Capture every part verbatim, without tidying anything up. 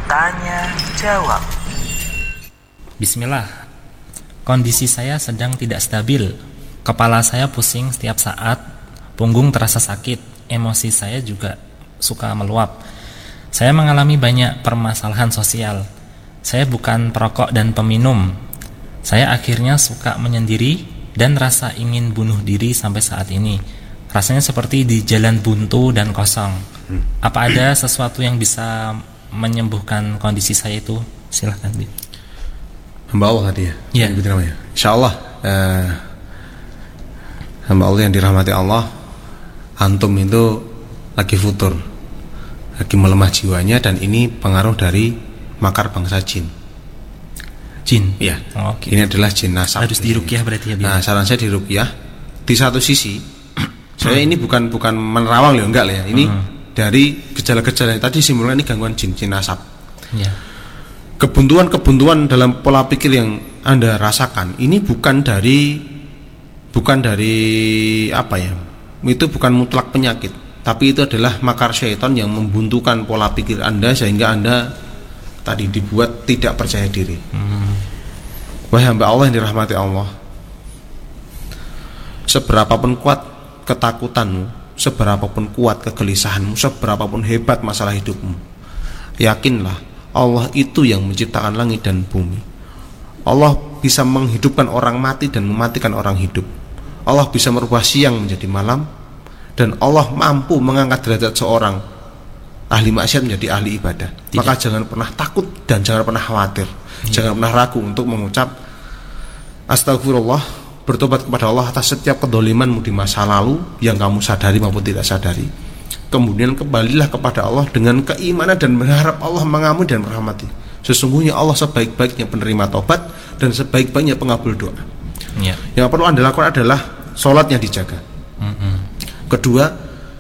Tanya jawab. Bismillah. Kondisi saya sedang tidak stabil. Kepala saya pusing setiap saat, punggung terasa sakit, emosi saya juga suka meluap. Saya mengalami banyak permasalahan sosial. Saya bukan perokok dan peminum. Saya akhirnya suka menyendiri dan rasa ingin bunuh diri sampai saat ini. Rasanya seperti di jalan buntu dan kosong. Apa ada sesuatu yang bisa menyembuhkan kondisi saya itu? Silahkan, Bin. Hamba Allah tadi ya? Iya. Begitu namanya. Insyaallah eh, hamba Allah yang dirahmati Allah, antum itu lagi futur, lagi melemah jiwanya, dan ini pengaruh dari makar bangsa jin. Jin? Iya. Oh, okay. Ini adalah jin nasab. Harus diruqyah berarti ya, Bin? Nah, saran saya diruqyah. Di satu sisi, saya ini bukan bukan menerawang loh, enggak lah ya. Ini hmm. dari gejala-gejala yang tadi simulkan ini gangguan jin, jin nasab. Ya. Kebuntuan-kebuntuan dalam pola pikir yang Anda rasakan ini bukan dari bukan dari apa ya? Itu bukan mutlak penyakit, tapi itu adalah makar syaitan yang membuntukan pola pikir Anda sehingga Anda tadi dibuat tidak percaya diri. Hmm. Wahai hamba Allah yang dirahmati Allah, seberapapun kuat ketakutanmu, seberapapun kuat kegelisahanmu, seberapapun hebat masalah hidupmu, yakinlah Allah itu yang menciptakan langit dan bumi. Allah bisa menghidupkan orang mati dan mematikan orang hidup. Allah bisa merubah siang menjadi malam, dan Allah mampu mengangkat derajat seorang ahli maksiat menjadi ahli ibadah. Tidak. Maka jangan pernah takut dan jangan pernah khawatir. Tidak. Jangan pernah ragu untuk mengucap astagfirullah, bertobat kepada Allah atas setiap kedolimanmu di masa lalu yang kamu sadari maupun tidak sadari. Kemudian kembalilah kepada Allah dengan keimanan dan berharap Allah mengampuni dan merahmati. Sesungguhnya Allah sebaik-baiknya penerima taubat dan sebaik-baiknya pengabul doa. Ya. Yang perlu Anda lakukan adalah sholatnya dijaga. Mm-hmm. Kedua,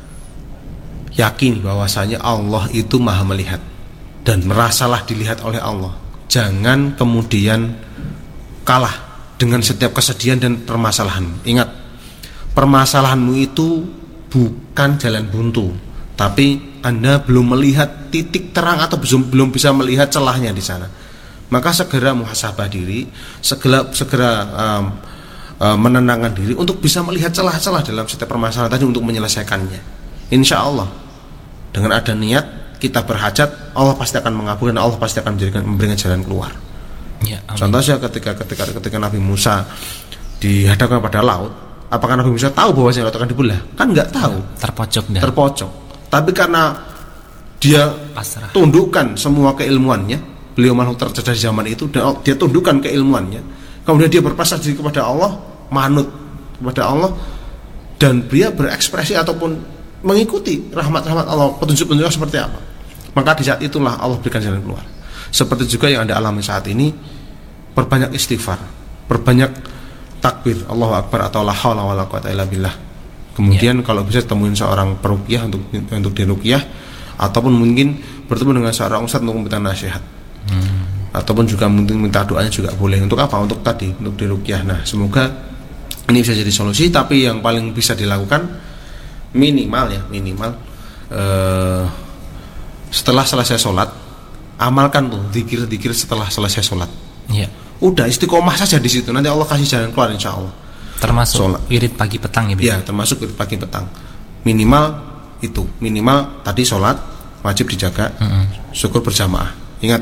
yakin bahwasanya Allah itu maha melihat dan merasalah dilihat oleh Allah. Jangan kemudian kalah dengan setiap kesedihan dan permasalahan. Ingat, permasalahanmu itu bukan jalan buntu, tapi Anda belum melihat titik terang atau belum belum bisa melihat celahnya di sana. Maka segera muhasabah diri, segera segera um, um, menenangkan diri untuk bisa melihat celah-celah dalam setiap permasalahan tadi untuk menyelesaikannya. Insya Allah dengan ada niat kita berhajat, Allah pasti akan mengabulkan, Allah pasti akan menjadikan memberikan jalan keluar. Ya, contohnya ketika ketika ketika Nabi Musa dihadapkan pada laut, apakah Nabi Musa tahu bahwa laut akan dibelah? Kan nggak tahu. Terpojok dah. Terpojok. Tapi karena dia pasrah, tundukkan semua keilmuannya, beliau makhluk tercerdas di zaman itu, dan dia tundukkan keilmuannya. Kemudian dia berpasrah diri kepada Allah, manut kepada Allah, dan dia berekspresi ataupun mengikuti rahmat-rahmat Allah, petunjuk-petunjuk seperti apa. Maka di saat itulah Allah berikan jalan keluar. Seperti juga yang Anda alami saat ini, perbanyak istighfar, perbanyak takbir Allahu Akbar atau la haula wala quwata illa billah. Kemudian ya, kalau bisa temuin seorang peruqyah untuk untuk diruqyah, ataupun mungkin bertemu dengan seorang ustadz untuk minta nasihat. Hmm. Ataupun juga mungkin minta doanya juga boleh. Untuk apa? Untuk tadi, untuk diruqyah. Nah, semoga ini bisa jadi solusi, tapi yang paling bisa dilakukan minimal ya, minimal uh, setelah selesai sholat, amalkan tuh zikir-zikir setelah selesai sholat. Ya. Udah istiqomah saja di situ, nanti Allah kasih jalan keluar insya Allah. Termasuk sholat wirid pagi petang ya? Iya, termasuk wirid pagi petang. Minimal itu, minimal tadi sholat wajib dijaga, mm-hmm. syukur berjamaah. Ingat,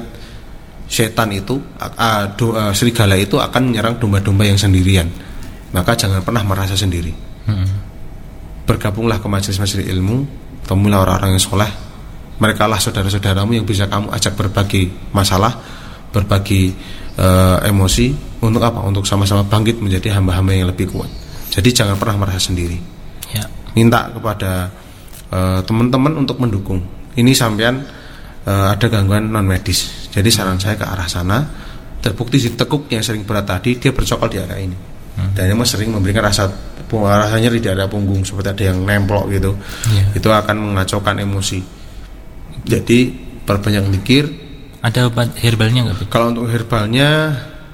setan itu, uh, do, uh, serigala itu akan menyerang domba-domba yang sendirian. Maka jangan pernah merasa sendiri. Mm-hmm. Bergabunglah ke majelis-majelis ilmu, temulah orang-orang yang soleh. Mereka lah saudara-saudaramu yang bisa kamu ajak berbagi masalah, berbagi uh, emosi. Untuk apa? Untuk sama-sama bangkit menjadi hamba-hamba yang lebih kuat. Jadi jangan pernah merasa sendiri. Ya. Minta kepada uh, teman-teman untuk mendukung. Ini sampean uh, ada gangguan non medis. Jadi saran saya ke arah sana. Terbukti si tekuk yang sering berat tadi, dia bercokol di area ini. Hmm. Dan memang sering memberikan rasa rasa nyeri di area punggung, seperti ada yang nemplok gitu. Ya. Itu akan mengacaukan emosi. Jadi perbanyak zikir. Ada obat herbalnya nggak? Kalau untuk herbalnya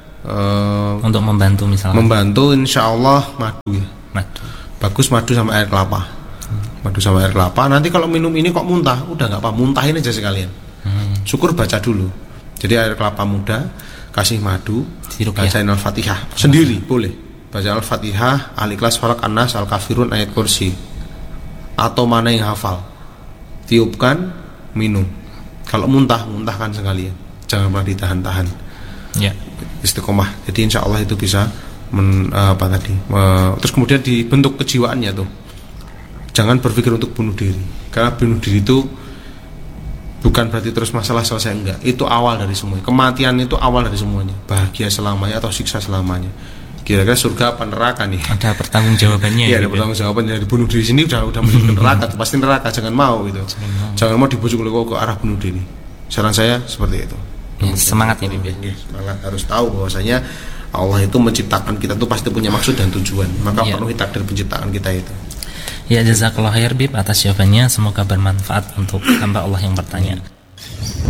Uh, untuk membantu misalnya membantu insya Allah madu ya. Madu bagus, madu sama air kelapa. hmm. Madu sama air kelapa. Nanti kalau minum ini kok muntah, udah nggak apa, muntahin aja sekalian. hmm. syukur baca dulu. Jadi air kelapa muda, kasih madu, Diruqyah. bacain Al-Fatihah sendiri boleh. Baca Al-Fatihah, Al-Ikhlas, Falaq, An-Nas, Al-Kafirun, ayat kursi. Atau mana yang hafal. Tiupkan, minum. Kalau muntah, muntahkan sekalian. Jangan pernah ditahan-tahan. Ya. Istiqomah. Jadi insya Allah itu bisa men, apa tadi? Uh, terus kemudian dibentuk kejiwaannya tuh. Jangan berpikir untuk bunuh diri. Karena bunuh diri itu bukan berarti terus masalah selesai, enggak. Itu awal dari semuanya. Kematian itu awal dari semuanya. Bahagia selamanya atau siksa selamanya. Kira-kira surga apa neraka nih? Ada pertanggungjawabannya. Iya, ya, ada pertanggungjawaban dari bunuh diri sini udah udah menuju ke neraka, pasti neraka, jangan mau gitu. Jangan mau, jangan mau dibujuk ke arah bunuh diri. Saran saya seperti itu. Ya, semangat ini, ya, semangat. Harus tahu bahwasanya Allah itu menciptakan kita tuh pasti punya maksud dan tujuan. Maka ya. penuhi takdir penciptaan kita itu. Ya, jazakallahu khair Bib atas jawabannya, semoga bermanfaat untuk hamba Allah yang bertanya.